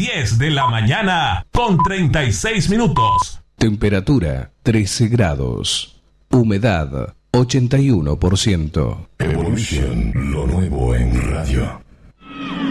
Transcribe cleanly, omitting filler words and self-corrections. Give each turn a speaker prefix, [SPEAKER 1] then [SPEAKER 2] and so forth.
[SPEAKER 1] 10 de la mañana con 36 minutos.
[SPEAKER 2] Temperatura 13 grados. Humedad 81%.
[SPEAKER 3] Evolution, lo nuevo en radio.